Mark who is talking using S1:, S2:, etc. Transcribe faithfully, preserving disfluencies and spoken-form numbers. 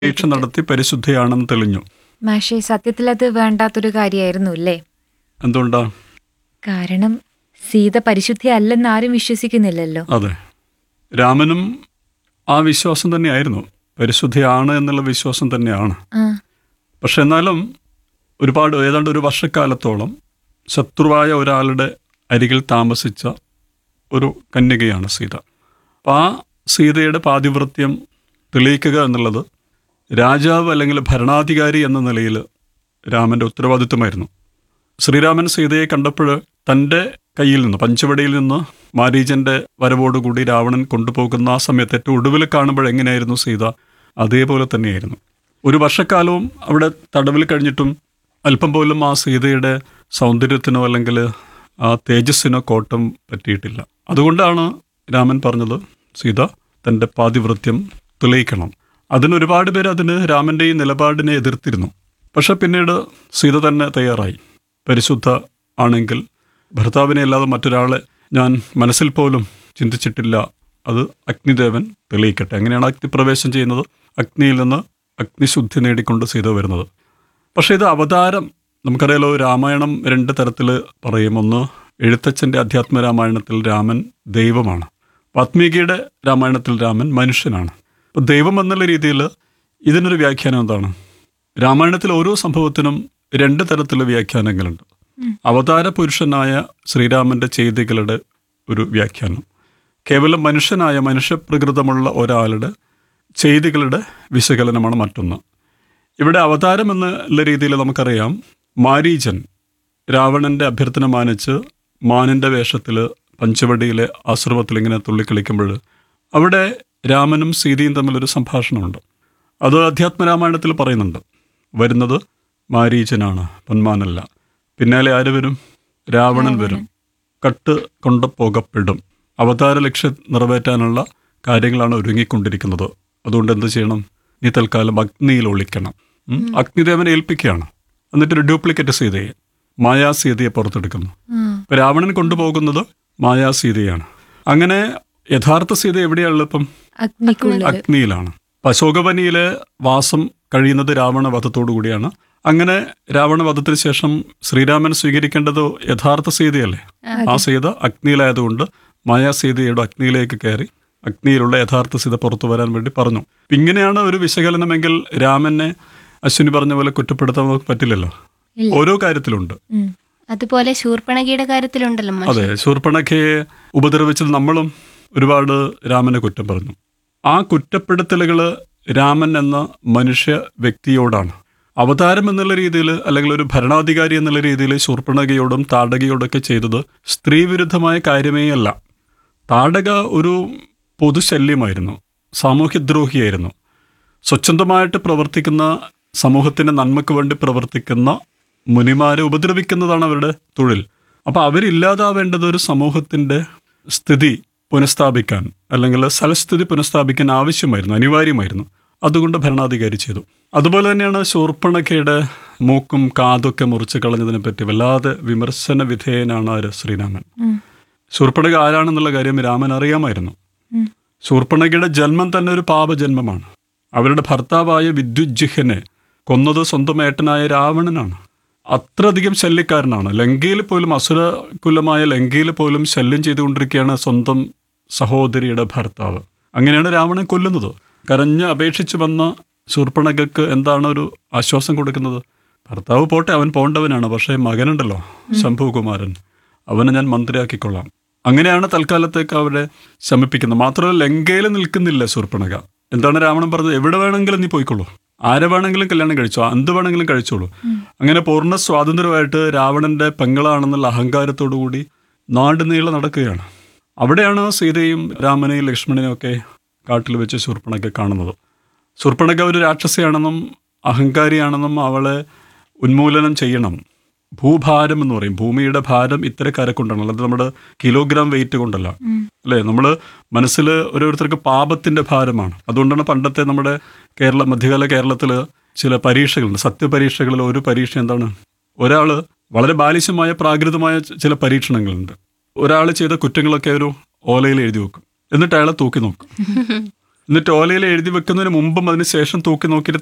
S1: പരീക്ഷ നടത്തി പരിശുദ്ധയാണെന്ന് തെളിഞ്ഞു.
S2: മാഷെ, സത്യത്തിൽ അത് വേണ്ടാത്തൊരു കാര്യമായിരുന്നു അല്ലേ?
S1: എന്തുകൊണ്ടാ?
S2: കാരണം സീത പരിശുദ്ധി അല്ലെന്ന് ആരും വിശ്വസിക്കുന്നില്ലല്ലോ.
S1: അതെ, രാമനും ആ വിശ്വാസം തന്നെയായിരുന്നു, പരിശുദ്ധയാണ് എന്നുള്ള വിശ്വാസം തന്നെയാണ്.
S2: ആ,
S1: പക്ഷെ എന്നാലും ഒരുപാട് ഏതാണ്ട് ഒരു വർഷക്കാലത്തോളം ശത്രുവായ ഒരാളുടെ അരികിൽ താമസിച്ച ഒരു കന്യകയാണ് സീത. അപ്പം ആ സീതയുടെ പാതിവൃത്യം തെളിയിക്കുക എന്നുള്ളത് രാജാവ് അല്ലെങ്കിൽ ഭരണാധികാരി എന്ന നിലയിൽ രാമൻ്റെ ഉത്തരവാദിത്വമായിരുന്നു. ശ്രീരാമൻ സീതയെ കണ്ടപ്പോൾ തൻ്റെ കയ്യിൽ നിന്ന്, പഞ്ചവടിയിൽ നിന്ന് മാരീചൻ്റെ വരവോടുകൂടി രാവണൻ കൊണ്ടുപോകുന്ന ആ സമയത്ത് ഏറ്റവും ഒടുവിൽ കാണുമ്പോൾ എങ്ങനെയായിരുന്നു സീത, അതേപോലെ തന്നെയായിരുന്നു. ഒരു വർഷക്കാലവും അവിടെ തടവിൽ കഴിഞ്ഞിട്ടും അല്പം പോലും ആ സീതയുടെ സൗന്ദര്യത്തിനോ അല്ലെങ്കിൽ ആ തേജസ്സിനോ കോട്ടം പറ്റിയിട്ടില്ല. അതുകൊണ്ടാണ് രാമൻ പറഞ്ഞത് സീത തൻ്റെ പാതിവൃത്യം തെളിയിക്കണം. അതിനൊരുപാട് പേര് അതിന് രാമൻ്റെ ഈ നിലപാടിനെ എതിർത്തിരുന്നു. പക്ഷെ പിന്നീട് സീത തന്നെ തയ്യാറായി. പരിശുദ്ധ ആണെങ്കിൽ ഭർത്താവിനെ അല്ലാതെ മറ്റൊരാളെ ഞാൻ മനസ്സിൽ പോലും ചിന്തിച്ചിട്ടില്ല, അത് അഗ്നിദേവൻ തെളിയിക്കട്ടെ. അങ്ങനെയാണ് അഗ്നിപ്രവേശം ചെയ്യുന്നത്. അഗ്നിയിൽ നിന്ന് അഗ്നിശുദ്ധി നേടിക്കൊണ്ട് സീത വരുന്നത്. പക്ഷേ ഇത് അവതാരം, നമുക്കറിയാലോ, രാമായണം രണ്ട് തരത്തിൽ പറയും. ഒന്ന്, എഴുത്തച്ഛൻ്റെ അധ്യാത്മ രാമായണത്തിൽ രാമൻ ദൈവമാണ്. വാത്മീകിയുടെ രാമായണത്തിൽ രാമൻ മനുഷ്യനാണ്. അപ്പോൾ ദൈവം എന്നുള്ള രീതിയിൽ ഇതിനൊരു വ്യാഖ്യാനം എന്താണ്? രാമായണത്തിൽ ഓരോ സംഭവത്തിനും രണ്ട് തരത്തിലുള്ള വ്യാഖ്യാനങ്ങളുണ്ട്. അവതാര പുരുഷനായ ശ്രീരാമൻ്റെ ചെയ്തികളുടെ ഒരു വ്യാഖ്യാനം, കേവലം മനുഷ്യനായ മനുഷ്യപ്രകൃതമുള്ള ഒരാളുടെ ചെയ്തികളുടെ വിശകലനമാണ് മറ്റൊന്ന്. ഇവിടെ അവതാരം എന്നുള്ള രീതിയിൽ നമുക്കറിയാം, മാരീചൻ രാവണൻ്റെ അഭ്യർത്ഥന മാനിച്ച് മാനിൻ്റെ വേഷത്തിൽ പഞ്ചവടിയിലെ ആശ്രമത്തിൽ ഇങ്ങനെ തുള്ളിക്കളിക്കുമ്പോൾ അവിടെ രാമനും സീതയും തമ്മിലൊരു സംഭാഷണമുണ്ട്. അത് അധ്യാത്മരാമായണത്തിൽ പറയുന്നുണ്ട്. വരുന്നത് മാരീചനാണ്, പൊന്മാനല്ല. പിന്നാലെ ആര് വരും? രാവണൻ വരും. കട്ട് കൊണ്ട് പോകപ്പെടും. അവതാര ലക്ഷ്യം നിറവേറ്റാനുള്ള കാര്യങ്ങളാണ് ഒരുങ്ങിക്കൊണ്ടിരിക്കുന്നത്. അതുകൊണ്ട് എന്ത് ചെയ്യണം? നീ തൽക്കാലം അഗ്നിയിൽ ഒളിക്കണം. അഗ്നിദേവനെ ഏൽപ്പിക്കുകയാണ്. എന്നിട്ടൊരു ഡ്യൂപ്ലിക്കേറ്റ് സീതയെ, മായാസീതയെ പുറത്തെടുക്കുന്നു. ഇപ്പം രാവണൻ കൊണ്ടുപോകുന്നത് മായാസീതയാണ്. അങ്ങനെ യഥാർത്ഥ സീത എവിടെയാണുള്ളത്? ഇപ്പം അഗ്നിയിലാണ്. അശോകവനിയിലെ വാസം കഴിയുന്നത് രാവണവധത്തോടു കൂടിയാണ്. അങ്ങനെ രാവണവധത്തിന് ശേഷം ശ്രീരാമൻ സ്വീകരിക്കേണ്ടത് യഥാർത്ഥ സീതയല്ലേ? ആ സീത അഗ്നിയിലായതുകൊണ്ട് മായാസീതയുടെ അഗ്നിയിലേക്ക് കയറി അഗ്നിയിലുള്ള യഥാർത്ഥ സീത പുറത്തു വരാൻ വേണ്ടി പറഞ്ഞു. ഇങ്ങനെയാണ് ഒരു വിശകലനമെങ്കിൽ രാമനെ അശ്വിനി പറഞ്ഞ പോലെ കുറ്റപ്പെടുത്താൻ നമുക്ക് പറ്റില്ലല്ലോ. ഓരോ കാര്യത്തിലുണ്ട്.
S3: അതുപോലെ ശൂർപ്പണഖയുടെ കാര്യത്തിലുണ്ടല്ലോ.
S1: അതെ, ശൂർപ്പണഖയെ ഉപദ്രവിച്ചത് നമ്മളും ഒരുപാട് രാമനെ കുറ്റം പറഞ്ഞു. ആ കുറ്റപ്പെടുത്തലുകൾ രാമൻ എന്ന മനുഷ്യ വ്യക്തിയോടാണ്. അവതാരം എന്നുള്ള രീതിയിൽ അല്ലെങ്കിൽ ഒരു ഭരണാധികാരി എന്നുള്ള രീതിയിൽ ശൂർപ്പണഖയോടും താടകയോടൊക്കെ ചെയ്തത് സ്ത്രീവിരുദ്ധമായ കാര്യമേ അല്ല. താടക ഒരു പൊതുശല്യമായിരുന്നു, സാമൂഹ്യദ്രോഹിയായിരുന്നു. സ്വച്ഛന്തമായിട്ട് പ്രവർത്തിക്കുന്ന, സമൂഹത്തിൻ്റെ നന്മയ്ക്ക് വേണ്ടി പ്രവർത്തിക്കുന്ന മുനിമാരെ ഉപദ്രവിക്കുന്നതാണ് അവരുടെ തൊഴിൽ. അപ്പോൾ അവരില്ലാതാവേണ്ടത് ഒരു സമൂഹത്തിൻ്റെ സ്ഥിതി പുനഃസ്ഥാപിക്കാൻ അല്ലെങ്കിൽ സലസ്ഥിതി പുനഃസ്ഥാപിക്കാൻ ആവശ്യമായിരുന്നു, അനിവാര്യമായിരുന്നു. അതുകൊണ്ട് ഭരണാധികാരി ചെയ്തു. അതുപോലെ തന്നെയാണ് ശൂർപ്പണഖയുടെ മൂക്കും കാതൊക്കെ മുറിച്ച് കളഞ്ഞതിനെ പറ്റി വല്ലാതെ വിമർശന വിധേയനാണ് ആര്? ശ്രീരാമൻ. ശൂർപ്പണഖ ആരാണെന്നുള്ള കാര്യം രാമൻ അറിയാമായിരുന്നു. ശൂർപ്പണഖയുടെ ജന്മം തന്നെ ഒരു പാപജന്മമാണ്. അവരുടെ ഭർത്താവായ വിദ്യുജ്ജിഹനെ കൊന്നത് സ്വന്തം ഏട്ടനായ രാവണനാണ്. അത്രയധികം ശല്യക്കാരനാണ്. ലങ്കയിൽ പോലും, അസുരകുലമായ ലങ്കയിൽ പോലും ശല്യം ചെയ്തുകൊണ്ടിരിക്കുകയാണ് സ്വന്തം സഹോദരിയുടെ ഭർത്താവ്. അങ്ങനെയാണ് രാവണൻ കൊല്ലുന്നത്. കരഞ്ഞ് അപേക്ഷിച്ച് വന്ന ശൂർപ്പണഖയ്ക്ക് എന്താണ് ഒരു ആശ്വാസം കൊടുക്കുന്നത്? ഭർത്താവ് പോട്ടെ, അവൻ പോണ്ടവനാണ്, പക്ഷേ മകനുണ്ടല്ലോ ശംഭുകുമാരൻ, അവനെ ഞാൻ മന്ത്രിയാക്കിക്കൊള്ളാം. അങ്ങനെയാണ് തൽക്കാലത്തേക്ക് അവരെ ശമിപ്പിക്കുന്നത്. മാത്രമല്ല, ലങ്കയിൽ നിൽക്കുന്നില്ല ശൂർപ്പണഖ. എന്താണ് രാവണൻ പറഞ്ഞത്? എവിടെ വേണമെങ്കിലും നീ പോയിക്കൊള്ളൂ, ആരെ വേണമെങ്കിലും കല്യാണം കഴിച്ചോ, എന്ത് വേണമെങ്കിലും കഴിച്ചോളൂ. അങ്ങനെ പൂർണ്ണ സ്വാതന്ത്ര്യമായിട്ട് രാവണന്റെ പെങ്ങളാണെന്നുള്ള അഹങ്കാരത്തോടു കൂടി നാട് നീളെ നടക്കുകയാണ്. അവിടെയാണ് സീതയും രാമനെയും ലക്ഷ്മണനെയും ഒക്കെ കാട്ടിൽ വെച്ച് ശൂർപ്പണഖ കാണുന്നത്. ശൂർപ്പണഖ ഒരു രാക്ഷസിയാണെന്നും അഹങ്കാരിയാണെന്നും അവളെ ഉന്മൂലനം ചെയ്യണം. ഭൂഭാരം എന്ന് പറയും, ഭൂമിയുടെ ഭാരം ഇത്തരക്കാരെ കൊണ്ടാണ്, അല്ലാതെ നമ്മുടെ കിലോഗ്രാം വെയിറ്റ് കൊണ്ടല്ല, അല്ലേ? നമ്മൾ മനസ്സിൽ ഓരോരുത്തർക്ക് പാപത്തിൻ്റെ ഭാരമാണ്. അതുകൊണ്ടാണ് പണ്ടത്തെ നമ്മുടെ കേരള മധ്യകാല കേരളത്തിൽ ചില പരീക്ഷകളുണ്ട്. സത്യപരീക്ഷകളിൽ ഒരു പരീക്ഷ എന്താണ്? ഒരാൾ വളരെ ബാലിശമായ പ്രാകൃതമായ ചില പരീക്ഷണങ്ങളുണ്ട്. ഒരാൾ ചെയ്ത കുറ്റങ്ങളൊക്കെ ഒരു ഓലയിൽ എഴുതി വെക്കും, എന്നിട്ട് അയാളെ തൂക്കി നോക്കും. എന്നിട്ട് ഓലയിൽ എഴുതി വെക്കുന്നതിന് മുമ്പും അതിന് ശേഷം തൂക്കി നോക്കിയിട്ട്